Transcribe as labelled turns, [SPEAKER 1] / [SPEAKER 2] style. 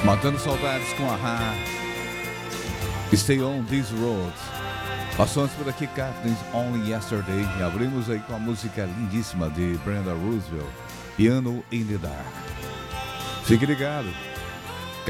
[SPEAKER 1] Matando saudades com a Stay on This Road. Passamos por aqui, Kathleen's Only Yesterday. E abrimos aí com a música lindíssima de Brenda Roosevelt, Piano in the Dark. Fique ligado.